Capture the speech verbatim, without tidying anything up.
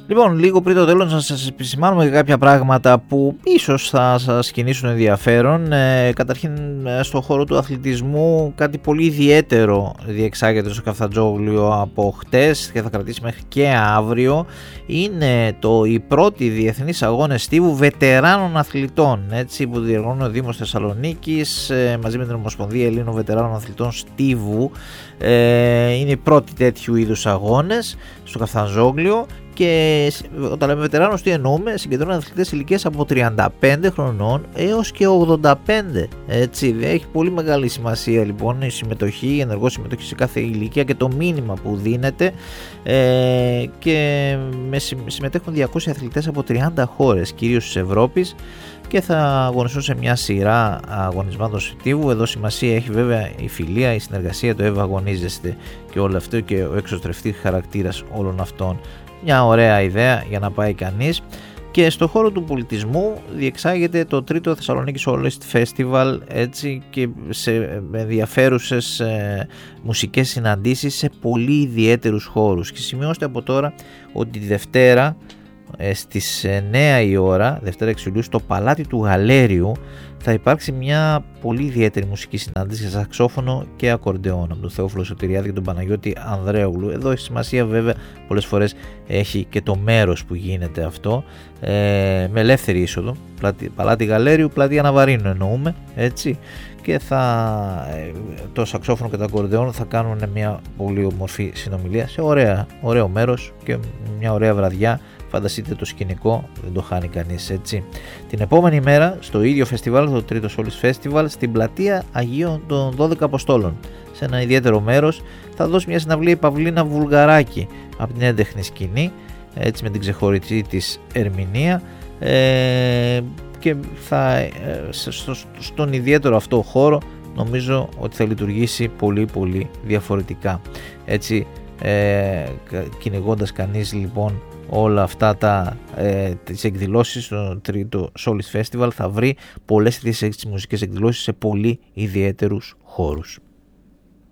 Λοιπόν, λίγο πριν το τέλος να σας επισημάνουμε για κάποια πράγματα που ίσως θα σας κινήσουν ενδιαφέρον. Ε, καταρχήν, στον χώρο του αθλητισμού κάτι πολύ ιδιαίτερο διεξάγεται στο Καφτατζόγλιο από χτες και θα κρατήσει μέχρι και αύριο. Είναι το, οι πρώτοι διεθνείς αγώνες στίβου βετεράνων αθλητών, έτσι, που διοργανώνει ο Δήμος Θεσσαλονίκης ε, μαζί με την Ομοσπονδία Ελλήνων Βετεράνων Αθλητών Στίβου. Ε, είναι οι πρώτοι τέτοιου είδους αγώνες στο Καφτατζόγλιο. Και όταν λέμε βετεράνους, τι εννοούμε? Συγκεντρώνουν αθλητές ηλικίας από τριάντα πέντε χρονών έως και ογδόντα πέντε. Έτσι, έχει πολύ μεγάλη σημασία λοιπόν η συμμετοχή, η ενεργό συμμετοχή σε κάθε ηλικία και το μήνυμα που δίνεται. Ε, και με συμμετέχουν διακόσιοι αθλητές από τριάντα χώρες, κυρίως της Ευρώπης, και θα αγωνιστούν σε μια σειρά αγωνισμάτων στίβου. Εδώ σημασία έχει βέβαια η φιλία, η συνεργασία, το ευαγωνίζεστε και όλο αυτό και ο εξωστρεφτής χαρακτήρας όλων αυτών. Μια ωραία ιδέα για να πάει κανείς. Και στο χώρο του πολιτισμού διεξάγεται το τρίτο Θεσσαλονίκη Soloist Festival, έτσι, και σε ενδιαφέρουσες ε, μουσικές συναντήσεις σε πολύ ιδιαίτερους χώρους. Και σημειώστε από τώρα ότι τη Δευτέρα ε, στις εννιά η ώρα, Δευτέρα έξι Ιουλίου, στο Παλάτι του Γαλέριου θα υπάρξει μια πολύ ιδιαίτερη μουσική συνάντηση για σαξόφωνο και ακορντεόν από τον Θεόφιλο Σωτηριάδη και τον Παναγιώτη Ανδρέογλου. Εδώ έχει σημασία βέβαια, πολλές φορές έχει και το μέρος που γίνεται αυτό, ε, με ελεύθερη είσοδο. Πλάτη, Παλάτι Γαλέριου, πλατεία Ναβαρίνου εννοούμε, έτσι, και θα, το σαξόφωνο και το ακορντεόν θα κάνουν μια πολύ όμορφη συνομιλία σε ωραία, ωραίο μέρος και μια ωραία βραδιά. Φανταστείτε το σκηνικό, δεν το χάνει κανείς, έτσι. Την επόμενη μέρα, στο ίδιο φεστιβάλ, το τρίτο Soloist Festival, στην πλατεία Αγίων των δώδεκα Αποστόλων, σε ένα ιδιαίτερο μέρος, θα δώσει μια συναυλία η Παυλίνα Βουλγαράκη από την έντεχνη σκηνή, έτσι, με την ξεχωριστή της ερμηνεία, ε, και θα, ε, στο, στον ιδιαίτερο αυτό χώρο νομίζω ότι θα λειτουργήσει πολύ πολύ διαφορετικά, έτσι, ε, κυνηγώντας κανείς λοιπόν όλα αυτά ε, τις εκδηλώσεις στο τρίτο Soloist Festival, θα βρει πολλές τέτοιες μουσικές εκδηλώσεις σε πολύ ιδιαίτερους χώρους.